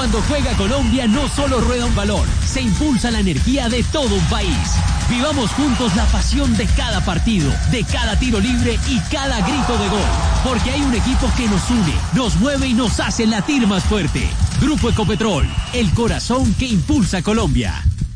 Cuando juega Colombia no solo rueda un balón, se impulsa la energía de todo un país. Vivamos juntos la pasión de cada partido, de cada tiro libre y cada grito de gol. Porque hay un equipo que nos une, nos mueve y nos hace latir más fuerte. Grupo Ecopetrol, el corazón que impulsa a Colombia.